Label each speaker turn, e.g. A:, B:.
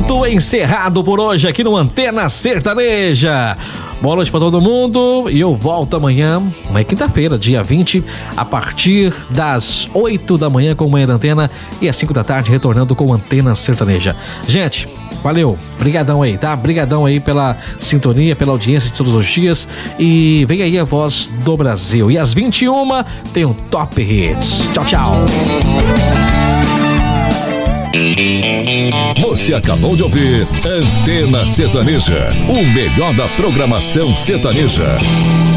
A: Ponto encerrado por hoje aqui no Antena Sertaneja. Boa noite pra todo mundo e eu volto amanhã, quinta-feira, dia 20, a partir das 8 da manhã com Manhã da Antena e às 5 da tarde retornando com Antena Sertaneja. Gente, valeu, brigadão aí, tá? Brigadão aí pela sintonia, pela audiência de todos os dias e vem aí a Voz do Brasil. E às 21 tem um Top Hits. Tchau, tchau.
B: Você acabou de ouvir Antena Sertaneja, o melhor da programação sertaneja.